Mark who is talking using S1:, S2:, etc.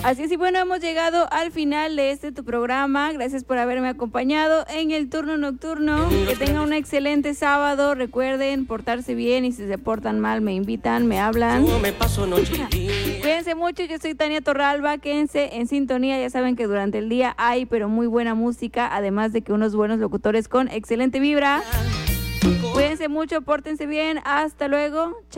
S1: Así es, y bueno, hemos llegado al final de tu programa. Gracias por haberme acompañado en el turno nocturno. Que tengan un excelente sábado. Recuerden portarse bien y si se portan mal me invitan, me hablan. Cuídense mucho, yo soy Tania Torralba. Quédense en sintonía. Ya saben que durante el día hay pero muy buena música, además de que unos buenos locutores con excelente vibra. Cuídense mucho, pórtense bien. Hasta luego.